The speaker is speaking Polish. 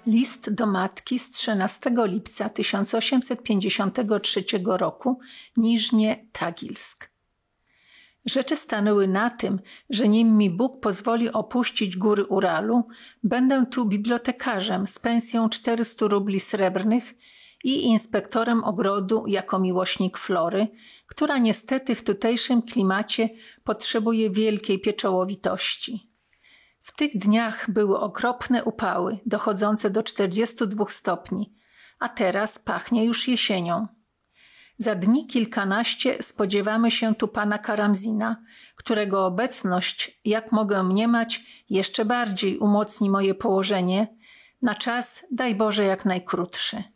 List do matki z 13 lipca 1853 roku, Niżnie Tagilsk. Rzeczy stanęły na tym, że nim mi Bóg pozwoli opuścić góry Uralu, będę tu bibliotekarzem z pensją 400 rubli srebrnych i inspektorem ogrodu jako miłośnik flory, która niestety w tutejszym klimacie potrzebuje wielkiej pieczołowitości. W tych dniach były okropne upały, dochodzące do 42 stopni, a teraz pachnie już jesienią. Za dni kilkanaście spodziewamy się tu pana Karamzina, którego obecność, jak mogę mniemać, jeszcze bardziej umocni moje położenie, na czas, daj Boże, jak najkrótszy.